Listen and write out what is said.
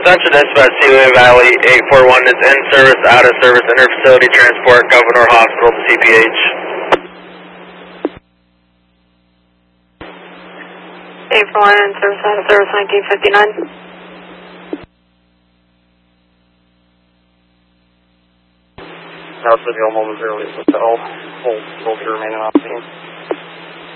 Central Dispatch, Seaway Valley 841 is in service, out of service, interfacility transport, Governor Hospital to CPH. 841 in service, out of service, 1959. House with you momentarily, so hold to remaining on scene.